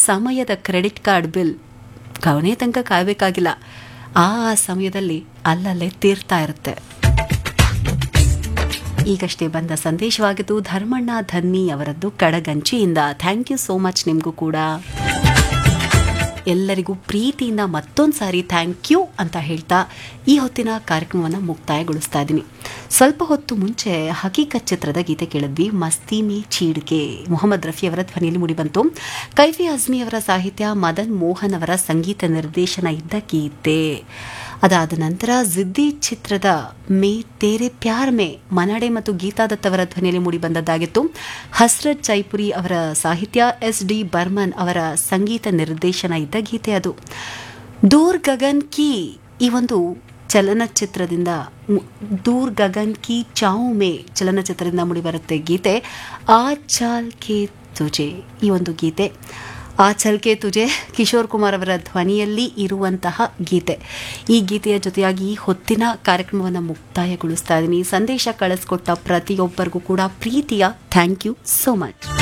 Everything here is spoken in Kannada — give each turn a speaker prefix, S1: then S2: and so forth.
S1: ಸಮಯದ ಕ್ರೆಡಿಟ್ ಕಾರ್ಡ್ ಬಿಲ್ ಕೊನೆ ತನಕ ಕಾಯಬೇಕಾಗಿಲ್ಲ, ಆ ಸಮಯದಲ್ಲಿ ಅಲ್ಲಲ್ಲೇ ತೀರ್ತಾ ಇರುತ್ತೆ. ಈಗಷ್ಟೇ ಬಂದ ಸಂದೇಶವಾಗಿದ್ದು ಧರ್ಮಣ್ಣ ಧನ್ನಿ ಅವರದ್ದು ಕಡಗಂಚಿಯಿಂದ. Thank you so much. ನಿಮಗೂ ಕೂಡ ಎಲ್ಲರಿಗೂ ಪ್ರೀತಿಯಿಂದ ಮತ್ತೊಂದು ಸಾರಿ ಥ್ಯಾಂಕ್ ಯು ಅಂತ ಹೇಳ್ತಾ ಈ ಹೊತ್ತಿನ ಕಾರ್ಯಕ್ರಮವನ್ನು ಮುಕ್ತಾಯಗೊಳಿಸ್ತಾ ಇದ್ದೀನಿ. ಸ್ವಲ್ಪ ಹೊತ್ತು ಮುಂಚೆ ಹಕೀಕತ್ ಚಿತ್ರದ ಗೀತೆ ಕೇಳಿದ್ವಿ. ಮಸ್ತಿ ಮೇ ಚೀಡ್ಕೆ ಮೊಹಮ್ಮದ್ ರಫಿ ಅವರ ಧ್ವನಿಯಲ್ಲಿ ಮೂಡಿಬಂತು. ಕೈಫಿ ಅಜ್ಮಿ ಅವರ ಸಾಹಿತ್ಯ, ಮದನ್ ಮೋಹನ್ ಅವರ ಸಂಗೀತ ನಿರ್ದೇಶನ ಇದ್ದ ಗೀತೆ. ಅದಾದ ನಂತರ ಜಿದ್ದಿ ಚಿತ್ರದ ಮೇ ತೇರೆ ಪ್ಯಾರ್ ಮೇ ಮನಡೆ ಮತ್ತು ಗೀತಾ ದತ್ ಅವರ ಧ್ವನಿಯಲ್ಲಿ ಮೂಡಿಬಂದದ್ದಾಗಿತ್ತು. ಹಸ್ರತ್ ಜೈಪುರಿ ಅವರ ಸಾಹಿತ್ಯ, SD ಬರ್ಮನ್ ಅವರ ಸಂಗೀತ ನಿರ್ದೇಶನ ಇದ್ದ ಗೀತೆ ಅದು. ದೂರ್ ಗಗನ್ ಕಿ ಈ ಒಂದು ಚಲನಚಿತ್ರದಿಂದ, ದೂರ್ ಗಗನ್ ಕಿ ಚಾವು ಮೇ ಚಲನಚಿತ್ರದಿಂದ ಮೂಡಿಬರುತ್ತೆ ಗೀತೆ. ಆ ಚಾಲ್ ಕೆ ತುಜೆ ಈ ಒಂದು ಗೀತೆ, ಆ ಛಲ್ಕೆ ತುಜೆ ಕಿಶೋರ್ ಕುಮಾರ್ ಅವರ ಧ್ವನಿಯಲ್ಲಿ ಇರುವಂತಹ ಗೀತೆ. ಈ ಗೀತೆಯ ಜೊತೆಯಾಗಿ ಹೊತ್ತಿನ ಕಾರ್ಯಕ್ರಮವನ್ನು ಮುಕ್ತಾಯಗೊಳಿಸ್ತಾ ಇದ್ದೀನಿ. ಸಂದೇಶ ಕಳಿಸ್ಕೊಟ್ಟ ಪ್ರತಿಯೊಬ್ಬರಿಗೂ ಕೂಡ ಪ್ರೀತಿಯ ಥ್ಯಾಂಕ್ ಯು ಸೋ ಮಚ್.